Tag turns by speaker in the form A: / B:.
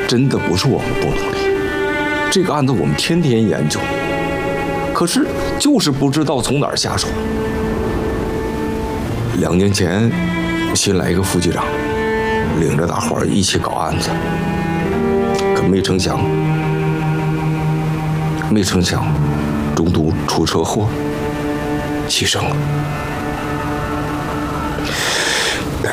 A: 真的不是我们不努力，这个案子我们天天研究，可是就是不知道从哪儿下手。2年前，新来一个副局长，领着大伙儿一起搞案子，可没成想，中途出车祸，牺牲了。